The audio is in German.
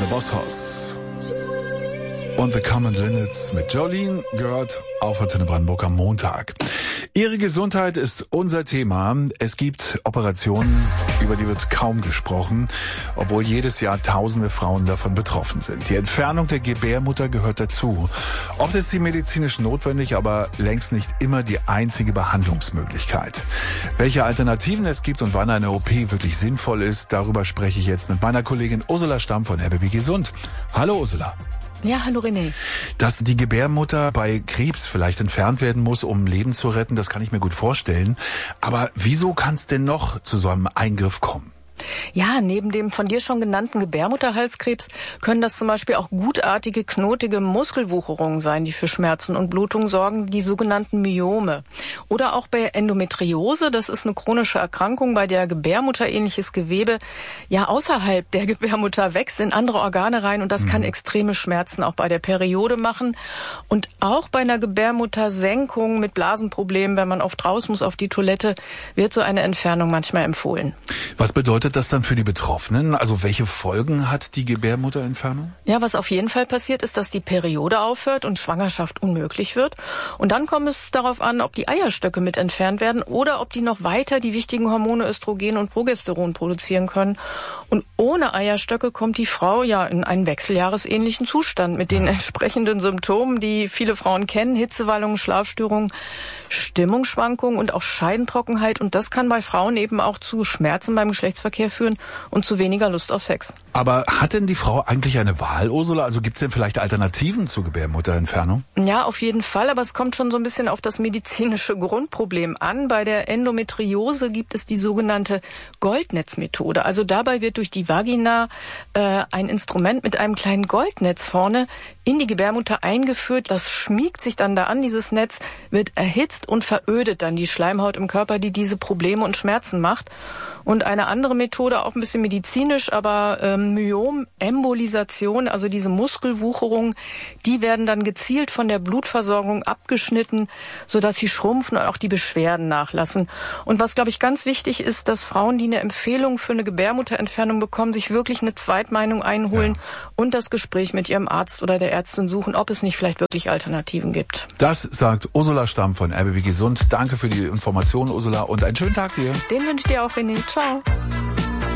The Boss Hoss und The Common Linnets mit Jolene gehört auf Antenne Brandenburg am Montag. Ihre Gesundheit ist unser Thema. Es gibt Operationen, über die wird kaum gesprochen, obwohl jedes Jahr tausende Frauen davon betroffen sind. Die Entfernung der Gebärmutter gehört dazu. Oft ist sie medizinisch notwendig, aber längst nicht immer die einzige Behandlungsmöglichkeit. Welche Alternativen es gibt und wann eine OP wirklich sinnvoll ist, darüber spreche ich jetzt mit meiner Kollegin Ursula Stamm von RBB Gesund. Hallo Ursula. Ja, hallo René. Dass die Gebärmutter bei Krebs vielleicht entfernt werden muss, um Leben zu retten, das kann ich mir gut vorstellen. Aber wieso kann es denn noch zu so einem Eingriff kommen? Ja, neben dem von dir schon genannten Gebärmutterhalskrebs können das zum Beispiel auch gutartige, knotige Muskelwucherungen sein, die für Schmerzen und Blutung sorgen, die sogenannten Myome. Oder auch bei Endometriose, das ist eine chronische Erkrankung, bei der gebärmutterähnliches Gewebe ja außerhalb der Gebärmutter wächst, in andere Organe rein und das kann extreme Schmerzen auch bei der Periode machen. Und auch bei einer Gebärmuttersenkung mit Blasenproblemen, wenn man oft raus muss auf die Toilette, wird so eine Entfernung manchmal empfohlen. Was bedeutet das dann für die Betroffenen? Also welche Folgen hat die Gebärmutterentfernung? Ja, was auf jeden Fall passiert, ist, dass die Periode aufhört und Schwangerschaft unmöglich wird. Und dann kommt es darauf an, ob die Eierstöcke mit entfernt werden oder ob die noch weiter die wichtigen Hormone Östrogen und Progesteron produzieren können. Und ohne Eierstöcke kommt die Frau ja in einen wechseljahresähnlichen Zustand mit den entsprechenden Symptomen, die viele Frauen kennen: Hitzewallungen, Schlafstörungen, Stimmungsschwankungen und auch Scheidentrockenheit. Und das kann bei Frauen eben auch zu Schmerzen beim Geschlechtsverkehr führen und zu weniger Lust auf Sex. Aber hat denn die Frau eigentlich eine Wahl, Ursula? Also gibt es denn vielleicht Alternativen zur Gebärmutterentfernung? Ja, auf jeden Fall, aber es kommt schon so ein bisschen auf das medizinische Grundproblem an. Bei der Endometriose gibt es die sogenannte Goldnetzmethode. Also dabei wird durch die Vagina ein Instrument mit einem kleinen Goldnetz vorne in die Gebärmutter eingeführt. Das schmiegt sich dann da an, dieses Netz wird erhitzt und verödet dann die Schleimhaut im Körper, die diese Probleme und Schmerzen macht. Und eine andere Methode, auch ein bisschen medizinisch, aber Myomembolisation, also diese Muskelwucherung, die werden dann gezielt von der Blutversorgung abgeschnitten, sodass sie schrumpfen und auch die Beschwerden nachlassen. Und was, glaube ich, ganz wichtig ist, dass Frauen, die eine Empfehlung für eine Gebärmutterentfernung bekommen, sich wirklich eine Zweitmeinung einholen und das Gespräch mit ihrem Arzt oder der Ärztin suchen, ob es nicht vielleicht wirklich Alternativen gibt. Das sagt Ursula Stamm von RBB Gesund. Danke für die Information, Ursula, und einen schönen Tag dir. Den wünsche ich dir auch, René. Ciao.